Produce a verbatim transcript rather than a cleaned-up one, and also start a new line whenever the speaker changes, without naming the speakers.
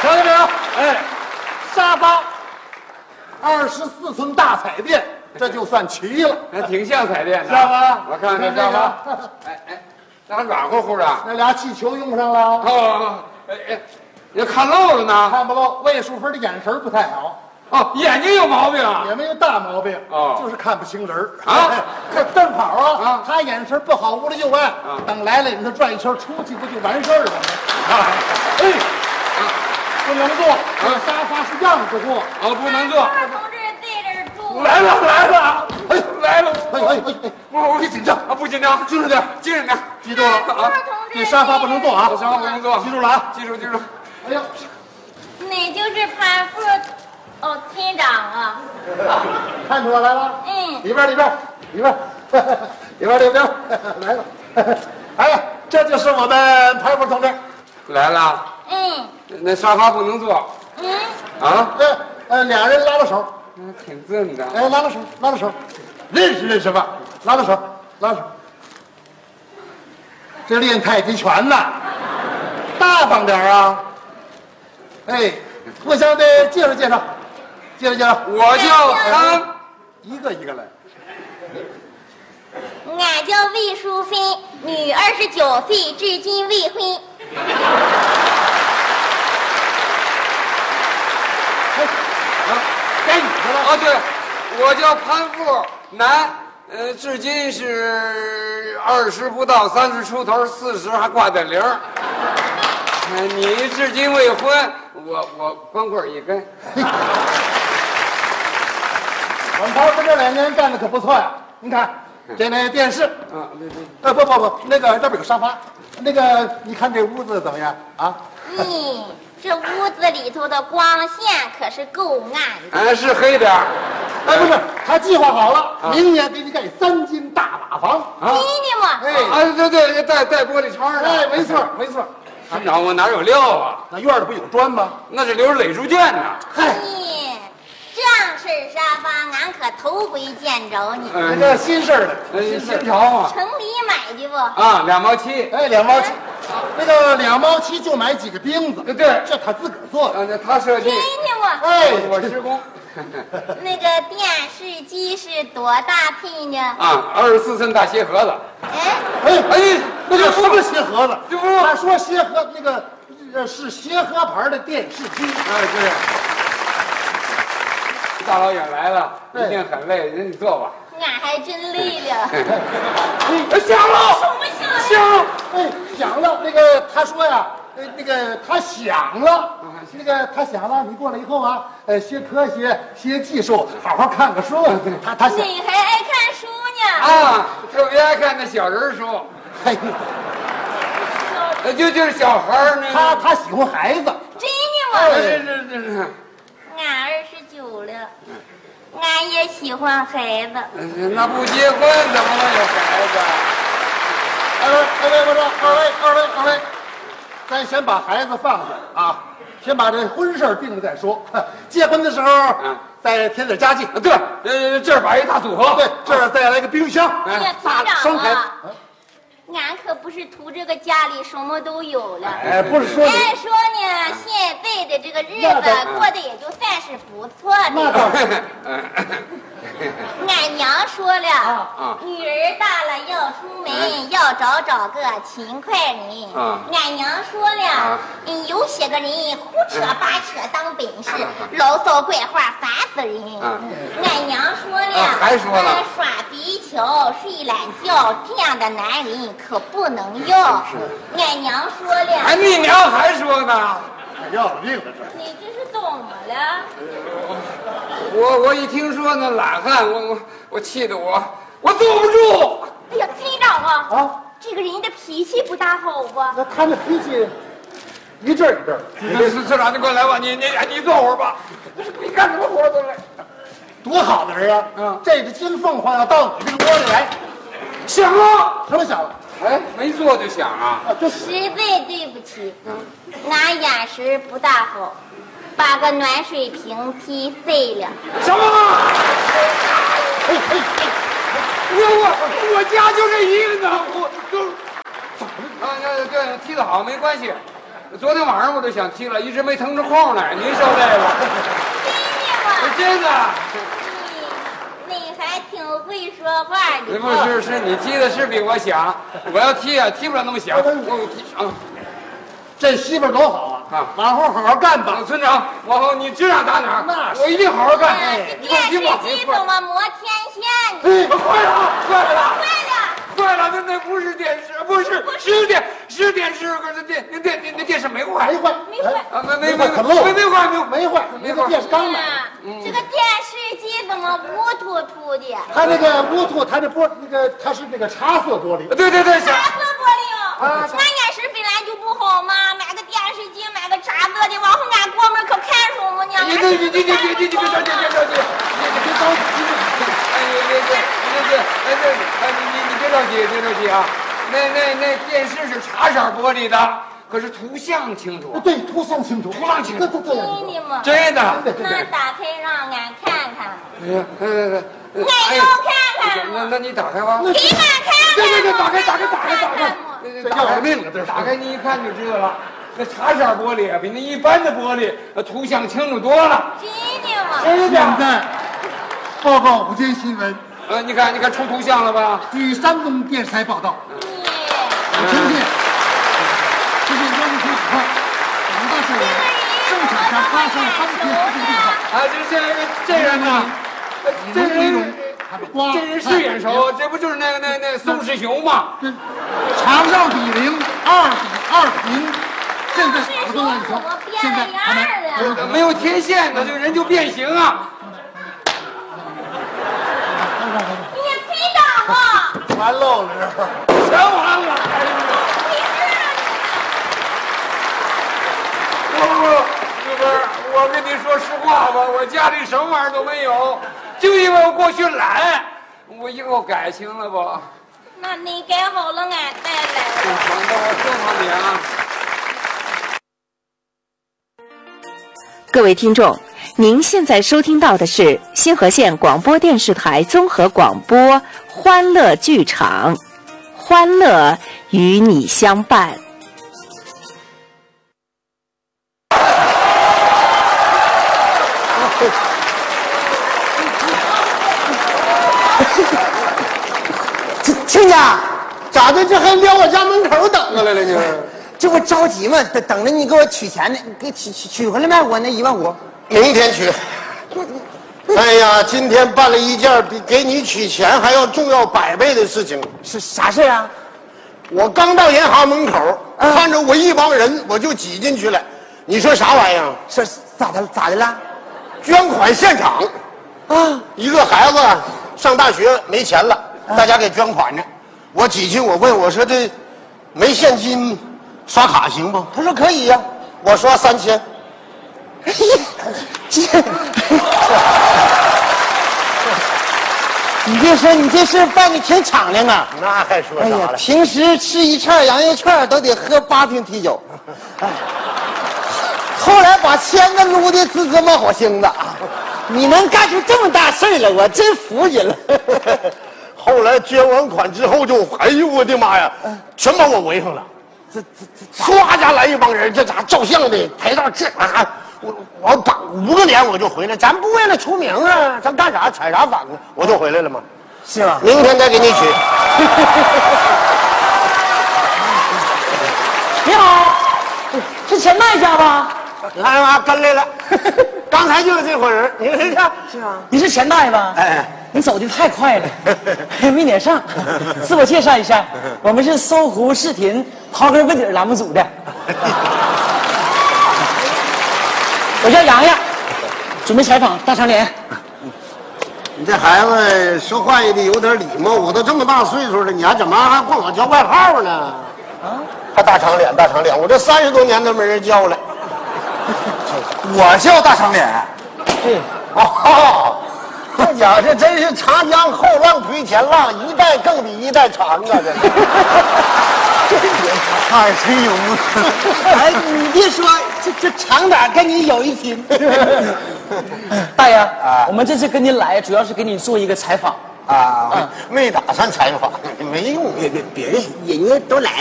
瞧见没有？哎，沙发，二十四寸大彩电，这就算齐了。
还挺像彩电的，
像吧？
我看看沙发，哎哎，那还软乎乎的。
那俩气球用上了。
哦，哎哎，也看漏了呢。
看不漏，魏淑芬的眼神不太好。
哦，眼睛有毛病啊？
也没有大毛病，
哦，
就是看不清人儿
啊。
这正好啊，
啊，
他眼神不好，屋里就暗。
啊，
等来了，你他转一圈出去，不就完事儿了吗？啊，哎，啊，不能坐，这沙发是样子货。
哦，不能坐。
二同志在这儿住。
来了来了，哎来了，
哎哎哎哎，
我我别紧张啊，不紧张，
精神点，
精神点，
记住了啊！这沙发不能坐啊，
沙发不能坐，
记住了啊，
记住记住。
哎呦，
你就是潘副。哦，厅长啊，
看出来了？
嗯，
里边里边里边里边里边来了。哎，这就是我们潘副同志
来了。
嗯，
那沙发不能坐。
嗯，
啊，呃呃，俩人拉拉手，
嗯，挺正的。
哎，拉拉手，拉拉手，认识认识吧？拉拉手，拉拉手。这练太极拳呢，大方点啊！哎，互相的介绍介绍。介绍介绍，
我叫潘，
一个一个来。
俺叫魏淑芬，女，二十九岁，至今未婚。
哎，啊，该你的了。
啊，对，我叫潘富，男，呃，至今是二十不到，三十出头，四十还挂点零儿。呃你至今未婚，我我光棍一根。
我们潘副这两年干的可不错呀！你看，这那电视，
啊，对对，
呃，不不不，那个这边有沙发，那个你看这屋子怎么样啊？
嗯，这屋子里头的光线可是够暗的。
哎，是黑点儿。
哎，不是，他计划好了，明年给你盖三间大瓦房
你
啊！
呢嘛？
哎
啊，对对，带带玻璃窗的。
哎，没错没错，
村长，我哪有料啊？
那院里不有砖吗？
那是留着垒猪圈呢。
嗨，
你这样式沙发，俺可头回见着你。
那个新事儿的，
哎，新潮啊！
城里买的不？
啊，两毛七。
哎，两毛七，那个两毛七就买几个钉子，
对，
这他自个儿做的。
啊，那他设计。
你呢嘛？
哎，
我施工。
那个电视机是多大配呢？
啊，二十四寸大鞋盒子。
哎，
哎
哎，
那叫什么鞋盒子？
这不
他说鞋盒那个呃是鞋盒牌的电视机。
哎，对。大老远来了，一定很累，人你坐吧。
俺还真累了。
哎，响了！
什么响了？
响了！
哎，响了。那个他说呀，呃，那个他响了，那个他响了。你过来以后啊，呃，学科学，学技术，好好看个书。他他想，
你还爱看书呢？
啊，特别爱看那小人书，
哎，
呃，就就是小孩儿那。
他他喜欢孩子。
真的
哎，
吗？
这这这是。
俺二十九了，俺也喜欢孩子。
那不结婚怎么能有孩子？
二位，二位，我说二位，二位，二位，咱先把孩子放下啊，先把这婚事儿定了再说。结婚的时候，
嗯，
再添点家具。
对，呃，这儿摆一大组合，
对，这儿再来个冰箱。
哎呀，
大
厅长
双台。
啊，俺可不是图这个家里什么都有了。
哎，不是说你
按说呢，现在的这个日子过得也就算是不错的。
那倒是。
俺娘说了，
啊
女儿大了要出门，要找找个勤快人。
啊
俺娘说了，
啊
嗯，有些个人胡扯八扯当本事，牢骚怪话烦死人。
啊
俺娘说了，
啊还说了
嗯耍皮球、睡懒觉这样的男人可不能要。俺娘说了，
哎，你娘还说呢？
要了命了这。
你这是怎么了？
我我一听说那懒汉，我我我气得我我坐不住。
哎呀，厅长啊，
啊，
这个人的脾气不大好吧？
那他那脾气一阵儿一阵儿，
村村长，你过来吧，你你你坐会儿吧。你干什么活都来。
多好的人啊！
嗯
这只金凤凰要到你这个窝里来，
响了，
什么响了？
哎，没坐就响啊。
啊，这
实在对不起，俺眼神不大好，把个暖水瓶踢碎了。
什么？
哎哎
我我我家就这一个呢，我就啊，对对，踢得好没关系。 昨天晚上我都想提了，一直没腾出空来。您受累了。真的。
你你还挺会说话的。
不是，是你提的是比我响，我要提啊，提不了那么响。我提啊。
这媳妇儿多好啊！啊，往后好好干吧，
村长。往后你知道打哪儿？那我一定好好干。
这电视机怎么磨天线
呢？坏了，坏了，
坏了！
坏了，那那不是电视，不是是电是电视，可是电那电那电视没坏，
没坏，
没坏
啊，没没没没没坏，没
没坏，那个电视刚买。
这个电视机怎么乌突突的？
它那个乌突，它这玻那个它是那个茶色玻璃。
对对对，
茶色玻璃哦。俺眼神本来就不好嘛，买个电视机，买个茶色的，往后面过门可看书吗呢？
你你你你你你你别着急，别着急，你你别着急，哎你别别别别哎这哎你你你别着急别着急啊，那那那电视是茶色玻璃的，可是图像清楚。
对，图像清楚，
图像清楚。
对对对，
真的吗？
真的。
那打开让俺看看。
哎呀，哎哎哎。
俺要看看。
那那你打开吧。
给俺看看。
对对对，打开打开打开打开。
这要了命了，这
打开你一看就知道了。那茶色玻璃比那一般的玻璃图像清楚多了。
真的吗？
真的。
现在报告午间新闻。
呃，你看你看出图像了吧？
据山东电视台报道，
我
听见这件交通情况，广大社员正场上发生翻天覆地变化。
啊，这这这人呢？这人这人是眼熟，这不就是那个那那宋世雄吗？
场上比零，二比二平。现在我都让你说，现在他们
没有天线呢，这个人就变形啊！
你非打我！
完喽了，
全完了！我我媳妇儿，我跟你说实话吧，我家里什么玩意儿都没有，就因为我过去懒，我以后改行了吧？
那你改好了，俺再来。
好，那我伺候你啊。
各位听众，您现在收听到的是新河县广播电视台综合广播欢乐剧场，欢乐与你相伴。
亲家，咋的？这还撩我家门口等着来了呢？这不着急吗？等等着你给我取钱呢，给取取取回来没？我那一万五，
明天取。哎呀，今天办了一件比给你取钱还要重要百倍的事情。
是啥事啊？
我刚到银行门口，啊、看着我一帮人，我就挤进去了。你说啥玩意儿？
是咋的？咋的了？
捐款现场。啊，一个孩子上大学没钱了，啊、大家给捐款呢。我挤进，我问我说这没现金。刷卡行不？他说可以呀、啊，我刷三千。
这，你别说，你这事办的挺敞亮啊！
那还说啥了？哎呀，
平时吃一串洋芋串都得喝八瓶啤酒，哎，后来把签子撸的滋滋冒火星子，你能干出这么大事了，我真服你了。
后来捐完款之后就，哎呦我的妈呀，全把我围上了。这这唰家来一帮人，这咋照相的排到这啊！我我打五个年我就回来，咱不为了出名啊，咱干啥踩啥反呢？我就回来了嘛，
是吧？
明天再给你取。
你好，是钱卖家吧？
来吧，跟来了。刚才就是这伙人，你看看。
是啊，你是钱大爷吧？
哎。
你走的太快了，没撵上。自我介绍一下，我们是搜狐视频刨根问底栏目组的。我叫洋洋，准备采访大长脸。
你这孩子说话也得有点礼貌，我都这么大岁数了，你还怎么还管我叫外号呢？啊，还大长脸，大长脸，我这三十多年都没人叫了。
我叫大长脸。
对，哦。这家伙这真是长江后浪推前浪，一代更比一代长啊！这
太真有啊！哎，你别说，这这长点跟你有一拼。大爷，啊、我们这次跟您来，主要是给你做一个采访
啊，没打算采访，没用，
别别别人人家都来了。